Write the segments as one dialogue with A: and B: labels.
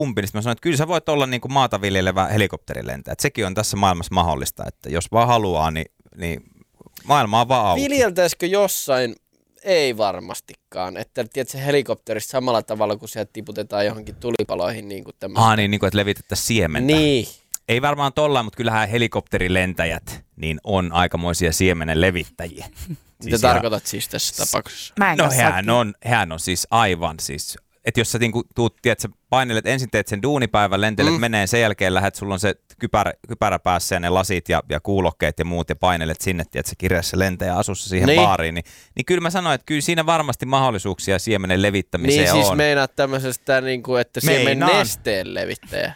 A: umpi, niin mä sanoin, että kyllä sä voit olla niin kuin maata viljelevä helikopterilentäjä. Että sekin on tässä maailmassa mahdollista, että jos vaan haluaa, niin maailma on vaan auki.
B: Viljeltäisikö jossain? Ei varmastikaan. Että tiedätkö, helikopterissa samalla tavalla, kun sieltä tiputetaan johonkin tulipaloihin. Niin kuin tämmöistä.
A: Niin kuin, että levitettäisiin siementä.
B: Niin.
A: Ei varmaan tollaan, mutta kyllähän helikopterilentäjät niin on aikamoisia siemenen levittäjiä.
B: Mitä tarkoitat siis tässä tapauksessa?
A: Hän on siis aivan siis, että jos sä niinku tuut, tiedät, sä painelet, ensin teet sen duunipäivän, lentelet menee, sen jälkeen lähdet, sulla on se kypärä päässä ja ne lasit ja kuulokkeet ja muut ja painelet sinne, tiedät, sä kirjassa lentäjä asussa siihen baariin, niin kyllä mä sanoin, että kyllä siinä varmasti mahdollisuuksia siemenen levittämiseen on.
B: Niin siis meinaat tämmöisestä, niin kuin, että siemen nesteen levittäjä.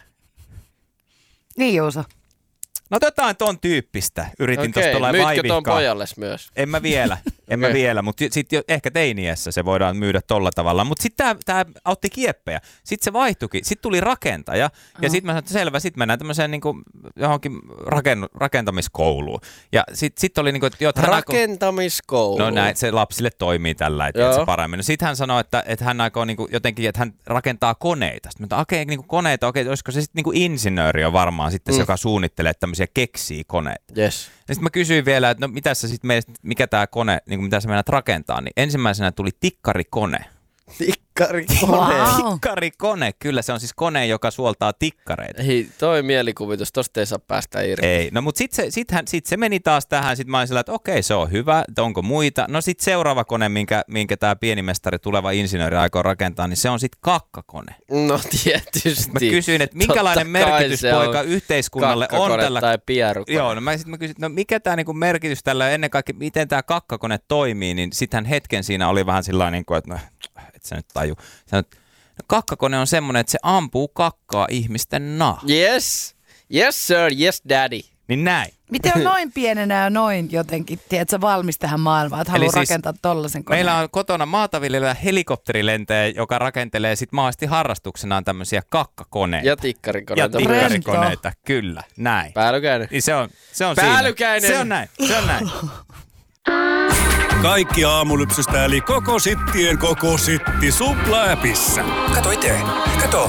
C: Niin Juuso.
A: No jotain ton tyyppistä. Yritin tuosta olla vaivihkaa.
B: Myytkö ton pojalles myös?
A: En mä vielä, mutta sitten ehkä teiniässä se voidaan myydä tolla tavalla. Mutta sitten tää otti kieppejä. Sitten se vaihtuikin. Sitten tuli rakentaja. Ja sitten mä sanoin, että selvä, sitten mennään tämmöiseen niinku johonkin rakentamiskouluun. Ja sitten oli niinku, että
B: rakentamiskoulu.
A: No näin, se lapsille toimii tällä, että se paremmin. No sitten hän sanoi, että hän aikoo niinku jotenkin, että hän rakentaa koneita. Sitten mä sanoin, niinku koneita, olisiko se sitten niinku insinööri on varmaan sitten se, joka suunnittelee tämmöisiä keksii koneita.
B: Yes.
A: Ja sitten mä kysyin vielä, että no mitä sä sit mikä tää kone, niin mitä sä meinaat rakentaa, niin ensimmäisenä tuli tikkarikone.
B: Tikkarikone?
C: Wow.
A: Tikkarikone, kyllä se on siis kone, joka suoltaa tikkareita.
B: Hei, toi mielikuvitus, tosta ei saa päästä irti.
A: Ei, no mut sit se meni taas tähän, sit mä olin sillä, että okei, se on hyvä, että onko muita. No sit seuraava kone, minkä tää pienimestari, tuleva insinööri aikoo rakentaa, niin se on sit kakkakone.
B: No tietysti.
A: Mä kysyin, että minkälainen merkitys poika yhteiskunnalle on tällä.
B: Tai pierukone.
A: Joo, no mä kysyin, no mikä tää niinku merkitys tällä ennen kaikkea, miten tää kakkakone toimii, niin sittenhän hetken siinä oli vähän sillä niinku, että no, et sä nyt taju. No, kakkakone on semmoinen, että se ampuu kakkaa ihmisten naamaan.
B: Yes. Yes sir, yes daddy.
A: Niin näin.
C: Miten on noin pienenä ja noin jotenkin, tiedätkö, valmis tähän maailmaan, että haluaa rakentaa tollasen koneen?
A: Meillä on kotona maataviljelijä helikopterilentäjä, joka rakentelee sit maasti harrastuksenaan tämmöisiä kakkakoneita.
B: Ja tikkarikoneita.
A: Ja tikkarikoneita, kyllä, näin.
B: Päällykäinen.
A: Niin se on
B: Päällykäinen.
A: Siinä. Se on näin.
D: Kaikki aamulypsystä eli koko sittien koko sitti Supla-appissa.
E: Kato itse. Kato.